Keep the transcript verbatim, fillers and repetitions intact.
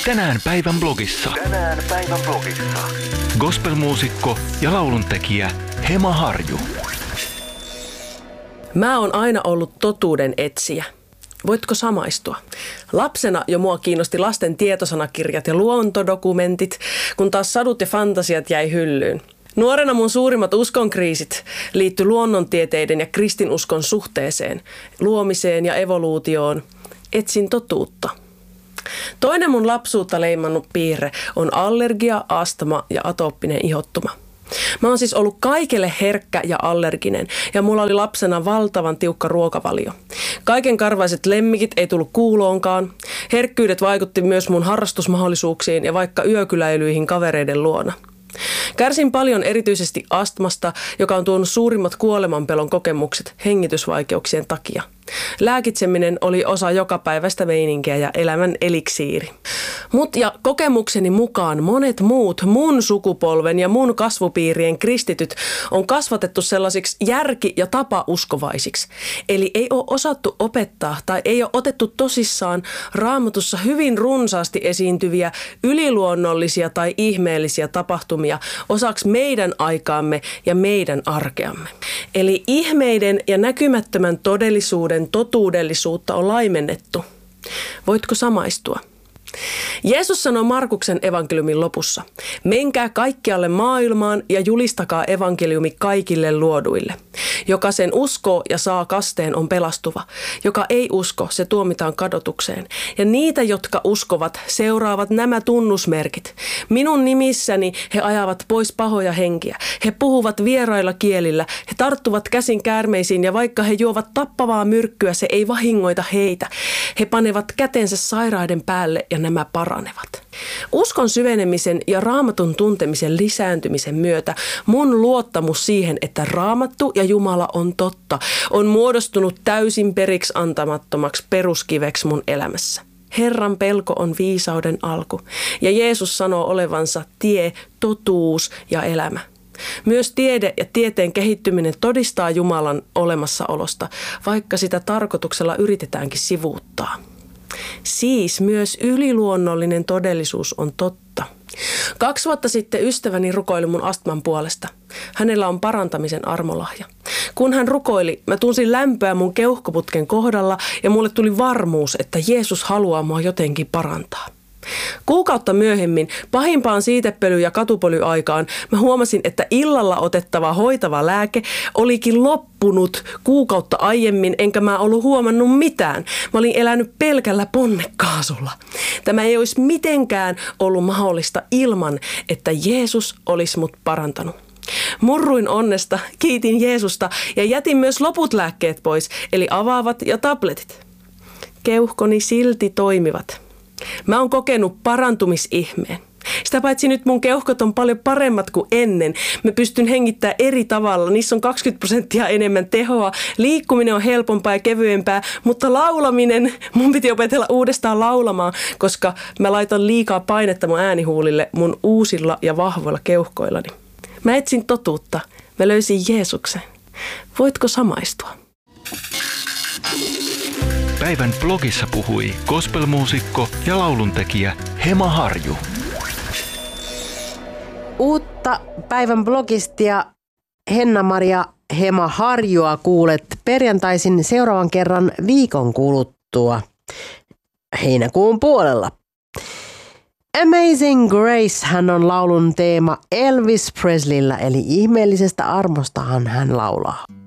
Tänään päivän blogissa. Tänään päivän blogissa. Gospelmuusikko ja lauluntekijä Hema Harju. Mä oon aina ollut totuuden etsijä. Voitko samaistua? Lapsena jo mua kiinnosti lasten tietosanakirjat ja luontodokumentit, kun taas sadut ja fantasiat jäi hyllyyn. Nuorena mun suurimmat uskonkriisit liittyi luonnontieteiden ja kristinuskon suhteeseen, luomiseen ja evoluutioon. Etsin totuutta. Toinen mun lapsuutta leimannut piirre on allergia, astma ja atooppinen ihottuma. Mä oon siis ollut kaikelle herkkä ja allerginen ja mulla oli lapsena valtavan tiukka ruokavalio. Kaiken karvaiset lemmikit ei tullut kuuloonkaan. Herkkyydet vaikutti myös mun harrastusmahdollisuuksiin ja vaikka yökyläilyihin kavereiden luona. Kärsin paljon erityisesti astmasta, joka on tuonut suurimmat kuolemanpelon kokemukset hengitysvaikeuksien takia. Lääkitseminen oli osa jokapäiväistä meininkiä ja elämän eliksiiri. Mut ja kokemukseni mukaan monet muut mun sukupolven ja mun kasvupiirien kristityt on kasvatettu sellaisiksi järki- ja tapauskovaisiksi. Eli ei ole osattu opettaa tai ei ole otettu tosissaan Raamatussa hyvin runsaasti esiintyviä yliluonnollisia tai ihmeellisiä tapahtumia osaksi meidän aikaamme ja meidän arkeamme. Eli ihmeiden ja näkymättömän todellisuuden totuudellisuutta on laimennettu. Voitko samaistua? Jeesus sanoi Markuksen evankeliumin lopussa, menkää kaikkialle maailmaan ja julistakaa evankeliumi kaikille luoduille. Joka sen uskoo ja saa kasteen on pelastuva. Joka ei usko, se tuomitaan kadotukseen. Ja niitä, jotka uskovat, seuraavat nämä tunnusmerkit. Minun nimissäni he ajavat pois pahoja henkiä. He puhuvat vierailla kielillä. He tarttuvat käsin käärmeisiin ja vaikka he juovat tappavaa myrkkyä, se ei vahingoita heitä. He panevat kätensä sairaiden päälle ja nämä paranevat. Uskon syvenemisen ja Raamatun tuntemisen lisääntymisen myötä mun luottamus siihen, että Raamattu ja Jumala on totta, on muodostunut täysin periksi antamattomaksi peruskiveksi mun elämässä. Herran pelko on viisauden alku ja Jeesus sanoo olevansa tie, totuus ja elämä. Myös tiede ja tieteen kehittyminen todistaa Jumalan olemassaolosta, vaikka sitä tarkoituksella yritetäänkin sivuuttaa. Siis myös yliluonnollinen todellisuus on totta. Kaksi vuotta sitten ystäväni rukoili mun astman puolesta. Hänellä on parantamisen armolahja. Kun hän rukoili, mä tunsin lämpöä mun keuhkoputken kohdalla ja mulle tuli varmuus, että Jeesus haluaa mua jotenkin parantaa. Kuukautta myöhemmin, pahimpaan siitepöly- ja katupölyaikaan, mä huomasin, että illalla otettava hoitava lääke olikin loppunut kuukautta aiemmin, enkä mä ollut huomannut mitään. Mä olin elänyt pelkällä ponnekaasulla. Tämä ei olisi mitenkään ollut mahdollista ilman, että Jeesus olisi mut parantanut. Murruin onnesta, kiitin Jeesusta ja jätin myös loput lääkkeet pois, eli avaavat ja tabletit. Keuhkoni silti toimivat. Mä oon kokenut parantumisihmeen. Sitä paitsi nyt mun keuhkot on paljon paremmat kuin ennen. Mä pystyn hengittämään eri tavalla. Niissä on kaksikymmentä prosenttia enemmän tehoa. Liikkuminen on helpompaa ja kevyempää, mutta laulaminen, mun piti opetella uudestaan laulamaan, koska mä laitan liikaa painetta mun äänihuulille mun uusilla ja vahvoilla keuhkoillani. Mä etsin totuutta. Mä löysin Jeesuksen. Voitko samaistua? Päivän blogissa puhui gospelmuusikko ja lauluntekijä Hema Harju. Uutta päivän blogistia Henna-Maria Hema Harjua kuulet perjantaisin seuraavan kerran viikon kuluttua heinäkuun puolella. Amazing Grace hän on laulun teema Elvis Presleyllä, eli ihmeellisestä armostahan hän laulaa.